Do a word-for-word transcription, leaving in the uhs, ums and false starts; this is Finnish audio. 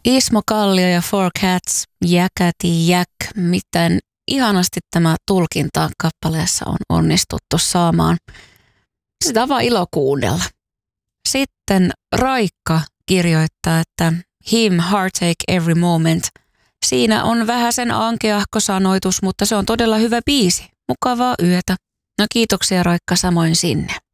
Ismo Kallio ja Four Cats, Jäkäti Jäk, miten ihanasti tämä tulkinta kappaleessa on onnistuttu saamaan. Sitä on vaan ilo kuunnella. Sitten Raikka kirjoittaa, että Him, Heartache Every Moment. Siinä on vähän sen ankeahko sanoitus, mutta se on todella hyvä biisi. Mukavaa yötä. No kiitoksia Raikka samoin sinne.